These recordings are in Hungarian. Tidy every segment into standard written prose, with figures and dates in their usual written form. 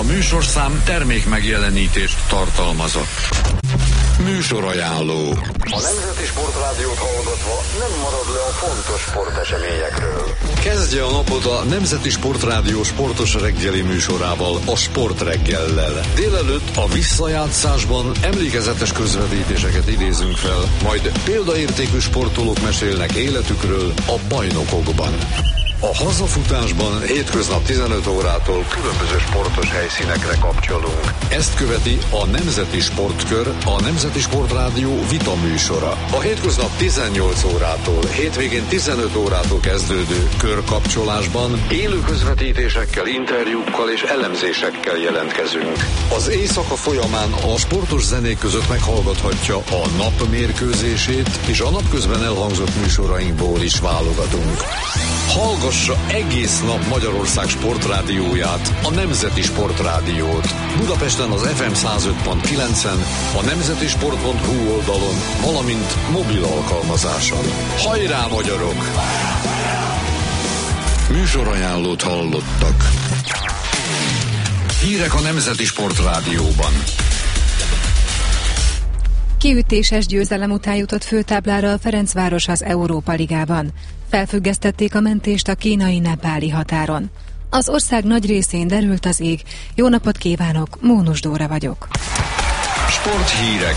műsorszám termék megjelenítést tartalmazott. Műsorajánló. A Nemzeti Sportrádiót hallgatva nem marad le a fontos sporteseményekről. Kezdje a napot a Nemzeti Sportrádió sportos reggeli műsorával, a Sportreggellel. Délelőtt a visszajátszásban emlékezetes közvetítéseket idézünk fel, majd példaértékű sportolók mesélnek életükről a bajnokokban. A hazafutásban hétköznap 15 órától különböző sportos helyszínekre kapcsolunk. Ezt követi a Nemzeti Sportkör, a Nemzeti Sportrádió vita műsora. A hétköznap 18 órától, hétvégén 15 órától kezdődő körkapcsolásban élő közvetítésekkel, interjúkkal és elemzésekkel jelentkezünk. Az éjszaka folyamán a sportos zenék között meghallgathatja a nap mérkőzését, és a napközben elhangzott műsorainkból is válogatunk. Hallgassa egész nap Magyarország sportrádióját, a Nemzeti Sportrádiót. Budapesten az FM 105.9-en, a nemzetisport.hu oldalon, valamint mobil alkalmazáson. Hajrá, magyarok! Műsorajánlót hallottak. Hírek a Nemzeti Sportrádióban. Kiütéses győzelem után jutott főtáblára a Ferencváros az Európa Ligában. Felfüggesztették a mentést a kínai-nepáli határon. Az ország nagy részén derült az ég. Jó napot kívánok, Mónus Dóra vagyok. Sporthírek.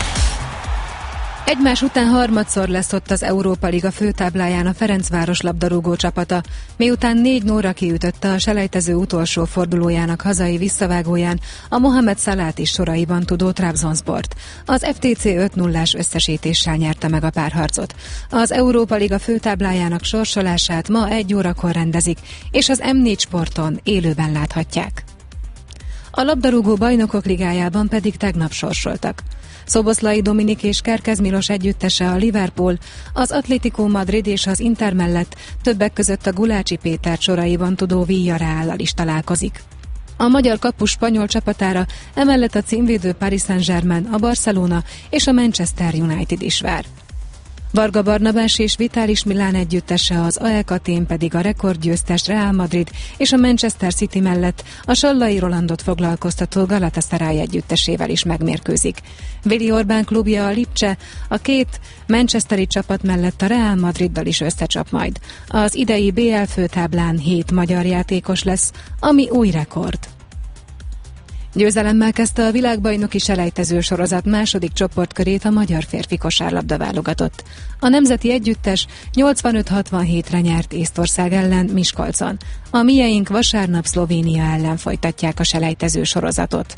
Egymás után harmadszor lesz ott az Európa Liga főtábláján a Ferencváros labdarúgó csapata, miután 4-0-ra kiütötte a selejtező utolsó fordulójának hazai visszavágóján a Mohamed Salah is soraiban tudó Trabzonsport. Az FTC 5-0-ás összesítéssel nyerte meg a párharcot. Az Európa Liga főtáblájának sorsolását ma 1 órakor rendezik, és az M4 Sporton élőben láthatják. A labdarúgó bajnokok ligájában pedig tegnap sorsoltak. Szoboszlai Dominik és Kerkez Milos együttese a Liverpool, az Atlético Madrid és az Inter mellett többek között a Gulácsi Péter soraiban tudó Villarreallal is találkozik. A magyar kapus spanyol csapatára emellett a címvédő Paris Saint-Germain, a Barcelona és a Manchester United is vár. Varga Barnabás és Vitális Milán együttese, az AEK Atén pedig a rekordgyőztes Real Madrid és a Manchester City mellett a Sallai Rolandot foglalkoztató Galatasaray együttesével is megmérkőzik. Vili Orbán klubja, a Lipcse, a két manchesteri csapat mellett a Real Madriddal is összecsap majd. Az idei BL főtáblán 7 magyar játékos lesz, ami új rekord. Győzelemmel kezdte a világbajnoki selejtező sorozat második csoportkörét a magyar férfi kosárlabda válogatott. A nemzeti együttes 85-67-re nyert Észtország ellen Miskolcon. A mieink vasárnap Szlovénia ellen folytatják a selejtező sorozatot.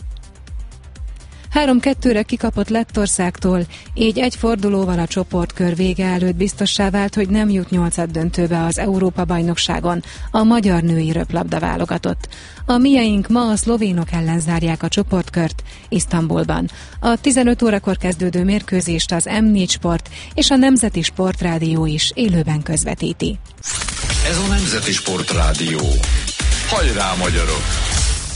3-2-re kikapott Lettországtól, így egy fordulóval a csoportkör vége előtt biztossá vált, hogy nem jut 8-döntőbe az Európa-bajnokságon a magyar női röplabda válogatott. A mieink ma a szlovénok ellen zárják a csoportkört Isztambulban. A 15 órakor kezdődő mérkőzést az M4 Sport és a Nemzeti Sportrádió is élőben közvetíti. Ez a Nemzeti Sportrádió. Hajrá, magyarok!